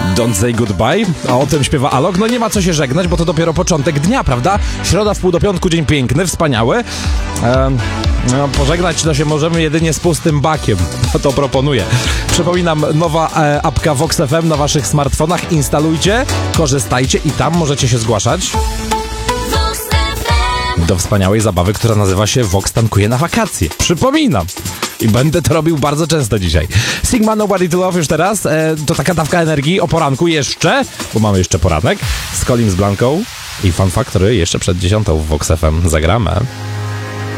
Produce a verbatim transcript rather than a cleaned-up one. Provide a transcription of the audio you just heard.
Don't say goodbye, a o tym śpiewa Alok. No nie ma co się żegnać, bo to dopiero początek dnia, prawda? Środa w pół do piątku, dzień piękny, wspaniały. Ehm, no, pożegnać to się możemy jedynie z pustym bakiem. To proponuję. Przypominam, nowa e, apka Vox F M na waszych smartfonach. Instalujcie, korzystajcie i tam możecie się zgłaszać do wspaniałej zabawy, która nazywa się Vox Tankuje na wakacje. Przypominam. I będę to robił bardzo często dzisiaj. Sigma Nobody to Love już teraz. E, to taka dawka energii o poranku jeszcze, bo mamy jeszcze poranek, z Colim z Blanką i Fun Factory jeszcze przed dziesiątą w Vox F M zagramy.